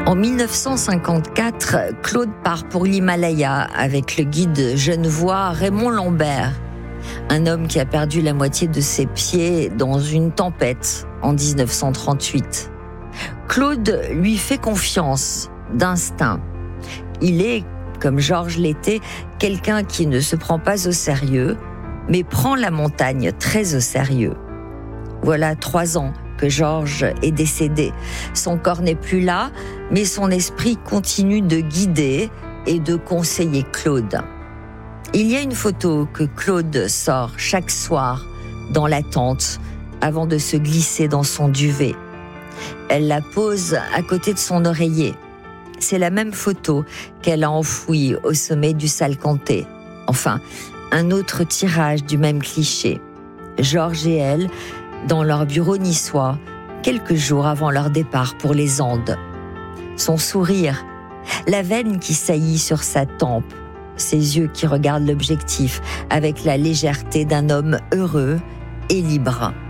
En 1954, Claude part pour l'Himalaya avec le guide genevois Raymond Lambert, un homme qui a perdu la moitié de ses pieds dans une tempête en 1938. Claude lui fait confiance, d'instinct. Il est, comme Georges l'était, quelqu'un qui ne se prend pas au sérieux, mais prend la montagne très au sérieux. Voilà 3 ans que Georges est décédé. Son corps n'est plus là, mais son esprit continue de guider et de conseiller Claude. Il y a une photo que Claude sort chaque soir dans la tente avant de se glisser dans son duvet. Elle la pose à côté de son oreiller. C'est la même photo qu'elle a enfouie au sommet du Salcantay. Enfin, un autre tirage du même cliché. Georges et elle, dans leur bureau niçois, quelques jours avant leur départ pour les Andes. Son sourire, la veine qui saillit sur sa tempe, ses yeux qui regardent l'objectif avec la légèreté d'un homme heureux et libre.